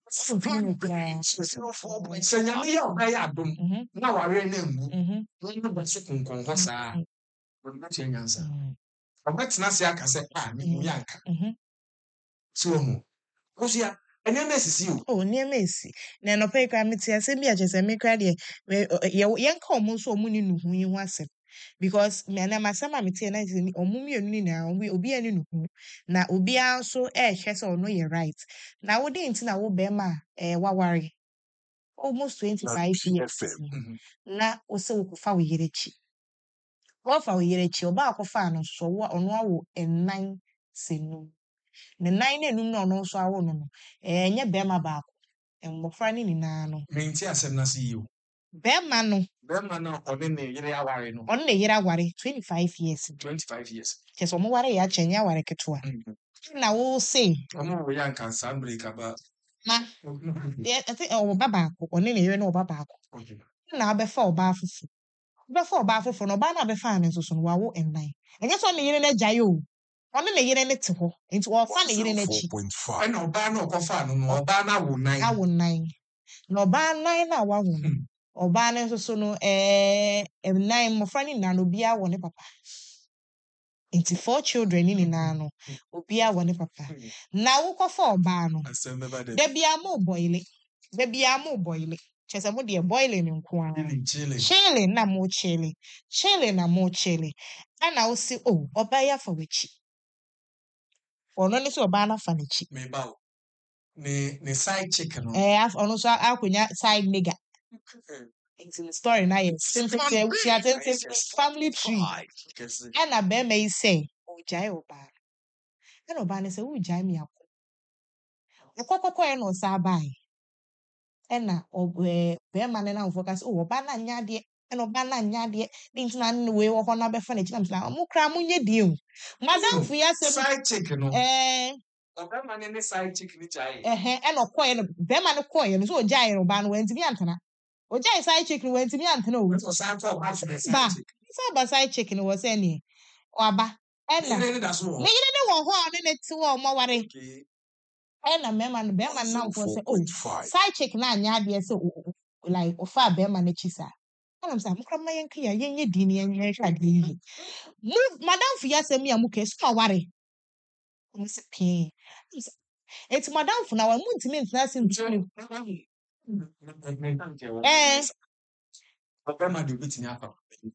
Sɛ nyame yɛ ɔbɛyɛ adom na ware no angu na bɛso konkɔn hɔ saa ɔbɛtua nyansa ɔbɛtena ase aka sɛ mehu yɛ anka so ɔhu wosua ɛnneɛma asisi o nneɛma esi na nɔpɛ yi koraa mete asɛm bi a kyerɛ sɛ me koraa deɛ yɛnka ɔmo nso ɔmo ne nuhu yi ho asɛm because na masɛm a mete na sɛ ɔmo mmienu nyinaa obi ani nuhu na obiara nso ɛɛhwɛ sɛ ɔno yɛ right na wode nti na wo bɛrima a waware almost 25 years na wo sɛ wokɔfa wo yere akyi wɔfa wo yere akyi ɔbaa kɔfaa no so ɔno awo nnan sɛnum ne nan na enum na ɔno nso awo no ɛnyɛ bɛrima baako mmɔfra no nyinaa no menti asɛm no ase yi o bɛrima no ɔne ne yere aware no ɔno ne yere aware 25 years 25 years kyɛ sɛ ɔmo ware yɛ akyɛ nyɛ aware ketewa na wo se ɔmo wɔ yɛ anka saa mmerɛ ba na ɔba baako ɔne ne yere no ɔba baako na abɛfa ɔbaa foforɔ na ɔbaa no abɛfa no nso so no wawo nnan ɛnyɛ sɛ ɔne yere no agyae o ɔne ne yere no te hɔ nti ɔfa ne yere no akyi ɛna ɔbaa no ɔkɔfa no ɔbaa no awo nnan na ɔbaa nnan na wawo no ɔbaa no nso so no nnan mmɔfra no nyinaa no obiara wɔ ne papa nti 4 children ne nyinaa no obiara wɔ ne papa na wokɔfa ɔbaa no da biara mo bɔile kyerɛ sɛ mo deɛ bɔile no nko ara kyele na mo kyele ɛna wo se ɔbaa yi afa w'akyi ɔno ne sɛ ɔbaa no afa n'akyi ne side chick no ɔno nso akɔnya side nigga nti ne story na yɛ family tree ɛna bɛrima yi sɛ ɔgyae ɔbaa no ɛna ɔbaa no sɛ wogyae me akɔ ɛkɔkɔkɔɛ na ɔsa bae ɛna bɛrima no namfoɔ ka sɛ ɔbaa no anyɛ adeɛ ɛna ɔbaa no anyɛ adeɛ ne nti na ne wei wɔ hɔ na bɛfa n'akyi na mesɛ mo koraa monyɛ die o madamfo yi asɛm side chick no ɔbɛrima no ne side chick no gyae ɛna ɔkɔɛ no bɛrima no kɔɛ no sɛ ɔgyae no ɔbaa no wantumi antena ɔgyae side chick no wantumi antena o ba side chick no wɔ sɛ neɛ ɔaba ɛna ne yere no wɔ hɔ a ɔne ne te hɔ ɔmɔ ware ɛna bɛrima no namfoɔ sɛ side chick no anyɛ adeɛ sɛ like ɔfaa bɛrima no akyi saa ɛna m sɛ mokora ma yɛnka yɛ yɛnyɛ di ne yɛnhwɛ adeɛ yi madamfo yi asɛm yi a mokɛ sɛ ɔware ɔmo sɛ pii eti madamfo na wɔn ntumi ntena ase ntumi ɔbɛrima de obetumi afa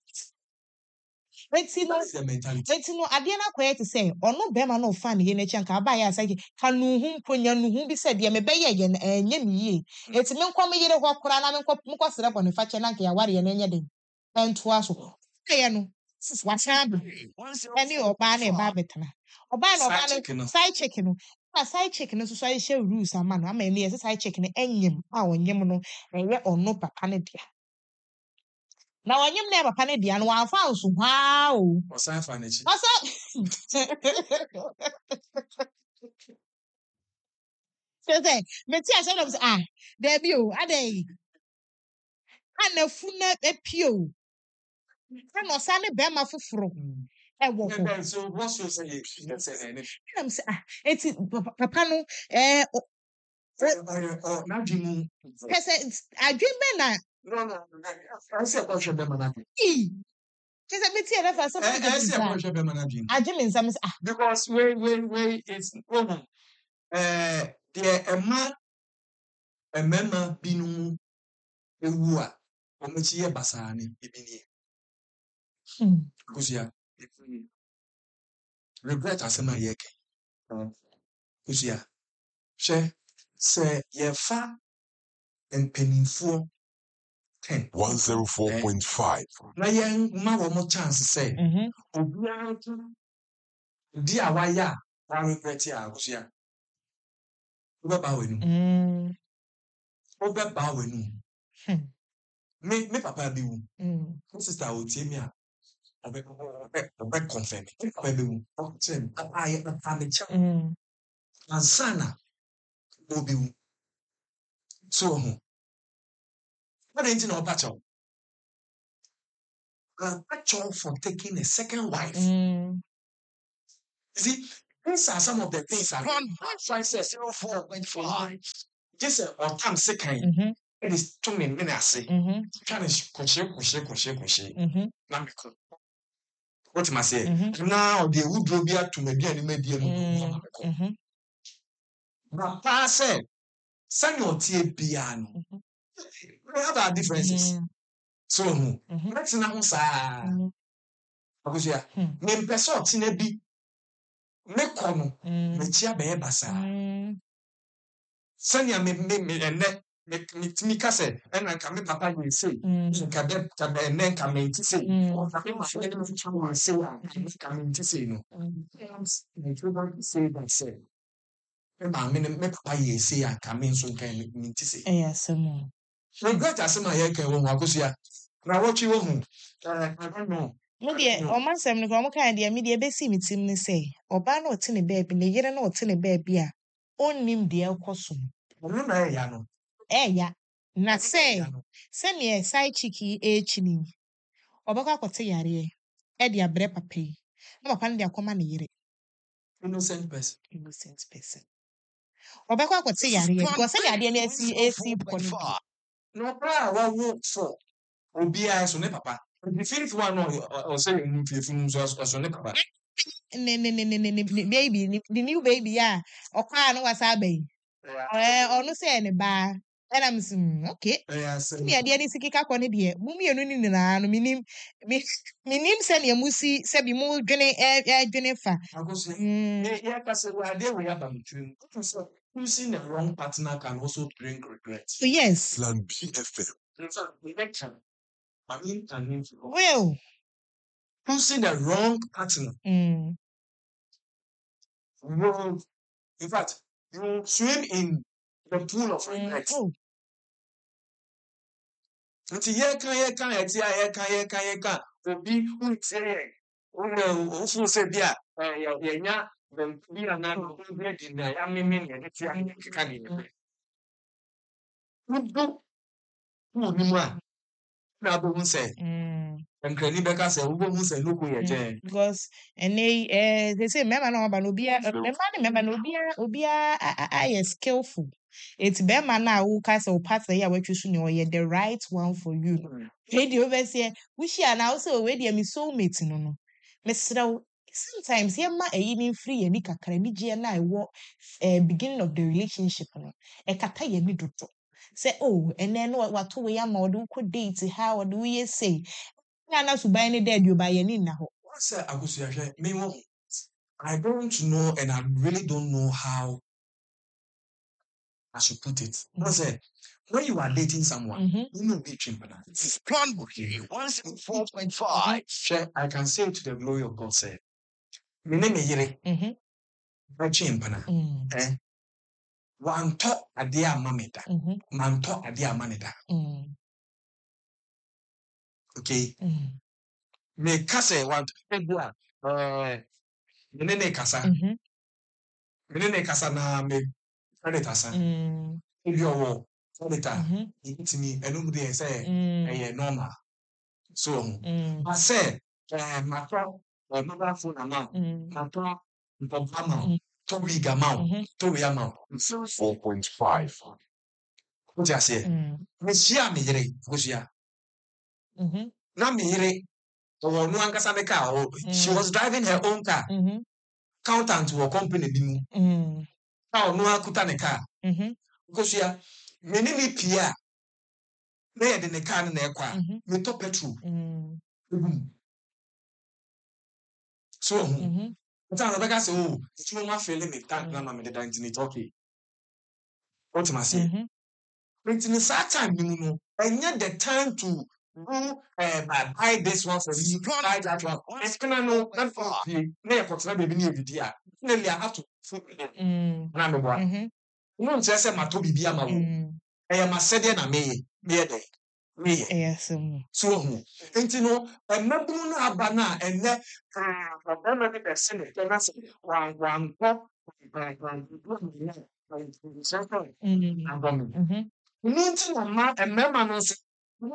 eti no adeɛ no akɔyɛ te sɛ ɔno bɛrima no ɔfa ne yɛ n'akyi anka aba yɛ asɛ ka nuhu mponya nuhu bi sɛ deɛ mebɛyɛ yɛ ɛnyɛ me yie eti me nkɔ me yere hɔ koraa na menkɔ srɛ bɔ ne fa kyɛ na anka yɛaware yɛ no ɛnyɛ den ɛntoa so ɔyɛ no wasan aba ɛne ɔbaa na ɛba abɛtena ɔbaa no side chick no na side chick no nso so ahyɛ rules ama no ama ɛne yɛ sɛ side chick no ɛnyem a ɔnyem no ɛyɛ ɔno papa no dea na ɔnyem na papa no dea no wamfa nso hwaa o ɔsan fa n'akyi sɛ meti ahyɛ nam sɛ daabi o adɛn anafu na apie o ɛna ɔsan ne bɛrima foforɔ ɛwɔ hɔ ɛnam sɛ eti papa no n'adwene kɛsɛ adwene bɛ na kɛsɛ meti yɛrɛ fa sɛ agye me nsɛm sɛ because wei is deɛ ɛma mmarima binom ewu a wɔn akyi yɛ basaa ne ebi nie kusua regret asɛm a yɛka kusua hwɛ sɛ yɛfa mpanimfoɔ 104.5 na yɛn ma wɔn chance sɛ obiara di a wayɛ a regret a kusua wobɛba w'anum me papa bi wu me sister otie mi a ɔbɛ confirm me papa bi wu ɔkyerɛ papa ayɛ papa me kyɛw ansa na obi wu so ho what ain't no ɔba kyɛw for taking a second wife you see these are some of the things I want. 154.5 just or time second. It is 2 minutes. Trying to push. What must say? Now the wood will be to maybe any medium. But pass it. Send your tea piano. We have our differences. So, let's now say, because yeah, me person tinebi me kono me tia be basa. Sanya me ene me kase ena nka me papa we say nka be ene nka me nti say o fa me ma say me twa we say nka me nti say no. Me try say that say me papa ye say nka me nso nka me nti say. Asemo. Regret asema ye kan wo akoso ya. Na watchi wo hu. I don't know. Media o mansem no ko kan dia media besi mitim ne say oba na ote ne baabi ne yere na ote ne baabi a onnim de ekoso Ono na ya no. Ya na say ne side chiki chini obaka akote yare de abre papa yi na papa ne de akoma ne yere Innocent person. obaka akote yare because say ade na AC pono No bra wa wo for obi a so ne papa. The fifth one or say in fifth so ne papa. Baby the new baby ya okwa no wasa abai onu say ne ba and I'm saying okay me ade ni sikika ko ne de mu mienu ni na no minim se ne musi se bi mu dwene dwene fa yeah cause we are there we have between choosing the wrong partner can also bring regret. Yes. Plan BFM. Well, choosing the wrong partner. In fact, you swim in the pool of regret. Nti ye kan obi untie ofu se bia ye nya dem bia na no be di na ya meme ne de tia ka ni ne udu ni mu a na bo hun se nkrani be ka se wo bo hun se no ko ye je because they say member na ba no bia member na obia I skillful. It's bema na who cast or pass the year what you should know the right one for you. Hey, the overseer, wish ya now so already me soulmate no. Mr. Sometimes here ma even free and kakra ni je na wo beginning of the relationship no. E kata ye ni dodo. Say oh and then what to we am or could date how do we say? Na so buy ni dead you buy ni na ho. What's agusu me I don't know and I really don't know how I should put it. When you are dating someone, you know be chimpana. This is Plan Bookie 104.5. I can say to the glory of God, say, me name is Yere. Chimpana. One talk a dear mamita. Man talk a dear manita. Okay. Me kase want me kasa na me predator if you predator it me enum dey say normal so I say my mobile phone amount my amount to big amount to we amount 4.5 what you say me share me yere go share na me yere no ankasa me car she was driving her own car accountant wɔ company bi mu na ɔno akuta ne car because ya me ne me pia na yɛ de ne car no na ɛkɔ a me tɔ petrol so nta na bɛka sɛ o ɛtumi ma fele me tank na ma me deda nti ne okay what am I saying nti saa time ni mu no ɛnyɛ the time to do buy this one for me buy that one ɛkena no na yɛ kɔtena baabi ne yɛdidi a finally I have to na meboa no nkyerɛ sɛ mato biribi ama wo ɛyɛ masɛdeɛ na meyɛ dɛ meyɛ so hu nti no mmabunu no aba no a ɛnɛ ɔbɛma ne bɛse ne pɛ na sɛ wankɔ no nti na mmarima no nso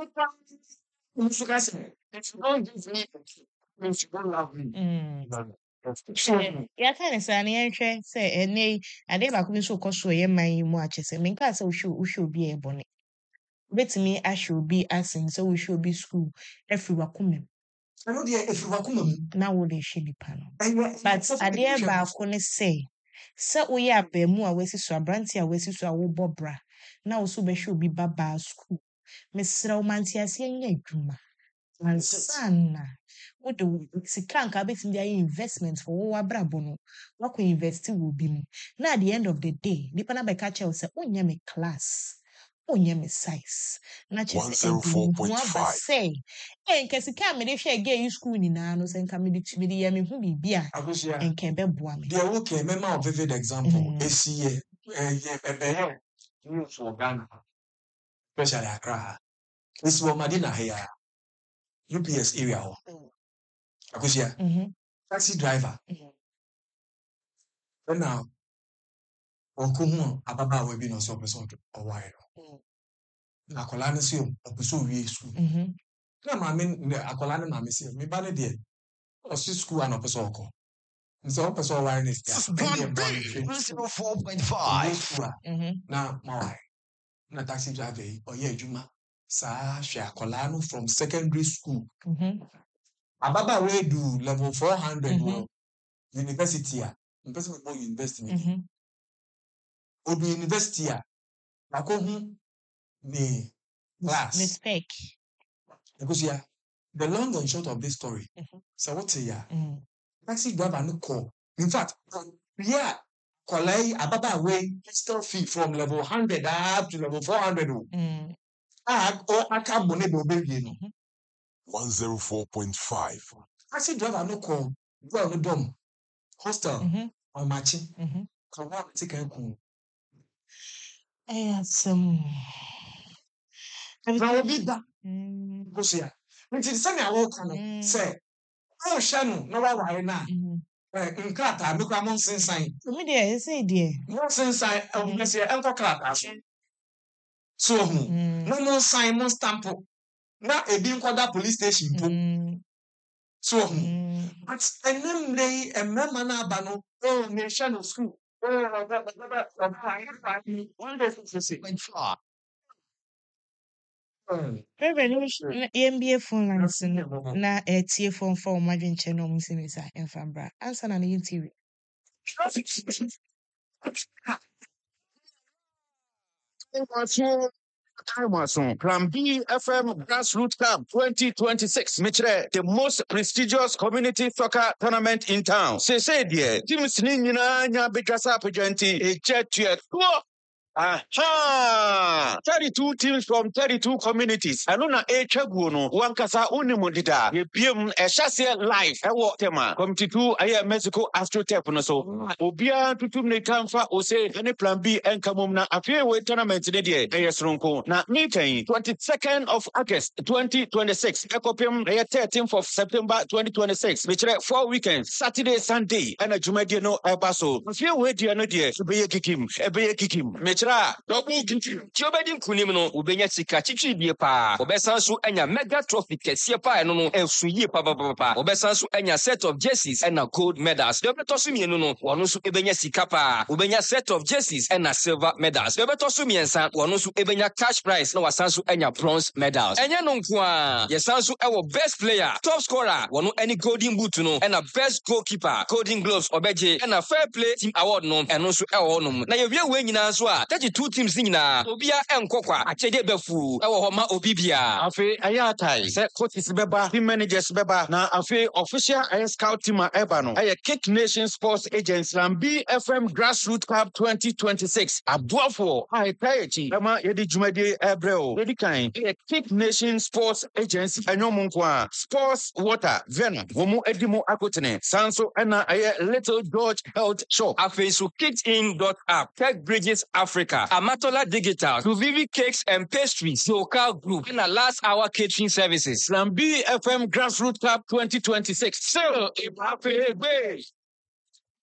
nso ka sɛ if you don't give me you don't love me Yeah, kind of say, and I never couldn't so cost so my watches. And make us we should be a bonnet. Bet me, I should be asking, so we should be school every wakume. I know the if you wakume. Now would they should be panel. But I dear balcony say, so we are bemu, we see so branty, we see so a bobra. Now so be should be baba school. Miss Romantia saying, Juma. And son. What the sikank a bit in their investment for our brabono. What we invest will be more. Now at the end of the day, the Panama catcher will say, oh, yeah, me class. Oh, yeah, me size. Not just 104.5. say, and Cassica, me, they share gay you school in Anos and come to the Yami who be beer and can be boami. They are okay. Remember a vivid example. ACA, for Ghana, especially Accra. This was Madina here, UPS area. Akusia, taxi driver. But now, Okumu, Ababa will be no so person or wire. Na Colana see a pursue we school. No, I mean, a Colana, mammy, me banner dear. Or see school and a person. So, person wire is 104.5. Now, my na taxi driver or yeah, Juma. Sa share Colano from secondary school. Ababa we do level 400 university. Person will go university. Odu university. Ako the class. Mistake. Because yeah, the long and short of this story. So what's it yeah? Taxi driver no call. In fact, yeah, Kolai Ababa way still fee from level 100 up to level 400. Or Akabone baby. 104.5. Taxi driver no call. Well, no dumb. Hostel or matching. Come on, take a cool. I have some. Now be that. Because yeah, until the Sunday I walk on say, oh, Shannon, no, why now? In Clata, look, I'm on sign. Media, say, dear. No sense I bless your uncle Clata. So, no more sign, no stamp. Now a being called that police station. So, but a name day a mamma bano, oh, nation of school. Oh, one day to say, NBA phone lines na tie phone for margin channel musimisa and fambra. Answer na TV. Plan B FM Grassroots Camp 2026. Mitre, the most prestigious community soccer tournament in town. Say dear, teams nina nya bigasa pejenti e jet 32 teams from 32 communities. Anuna Echaguno, Wankasa Unimundida, Yepim, a Shasia Life, Ewo Tema, Committee 2, Aya Mexico Astrotep, so Obia Tutumne Kamfa, Ose, any Plan B and Kamumna, a fairway tournament in the day, Ayasronko, na meeting 22nd of August 2026, Ekopim, 13th of September 2026, which 4 weekends, Saturday, Sunday, and a Jumediano Abaso. Fairway Diano dear, Ebeye Kikim, double Jobedi Kunimino, Ubenya Sika Chichi Diepa, Obesansu Enya Mega Trophy Kesiepa and Elsuye Papa, Obesansu Enya set of jerseys and a gold medals. The Betosumi no, Wanusu Ebenya Sikapa, Ubenya set of jerseys and a silver medals. The Betosumi and San Wanusu Ebenya cash prize, no Wasansu Enya bronze medals. Enya Nonkwa, Yesansu our best player, top scorer, Wanu any golden boot no, and a best goalkeeper, golden gloves, Obeje, and a fair play team award no, and also Elonum. Now you're winning as well. 32 teams nina obia enkokwa achede befu ewo homa obibia afi ayatai se coaches beba team managers beba na afi official scout team eba no aye Kick Nation Sports Agents Lambi FM Grassroots Cup 2026 abuafo ai tayechi ema yedi jumade ebreo yedi kan aye Kick Nation Sports Agents enyomunkwa Sports Water Vena womu edimo akotene sanso ena aye Little George Health Shop afi so kitchen.app Tech Bridges Africa, Amatola Digital, Vivi Cakes and Pastries, Local Group, and a last hour catering services. Lambi FM Grassroots Cup 2026. So,